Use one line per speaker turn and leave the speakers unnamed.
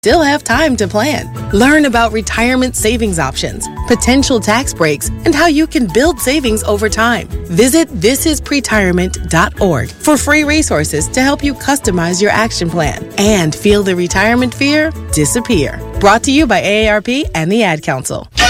still have time to plan. Learn about retirement savings options, potential tax breaks, and how you can build savings over time. Visit thisispretirement.org for free resources to help you customize your action plan and feel the retirement fear disappear. Brought to you by AARP and the Ad Council.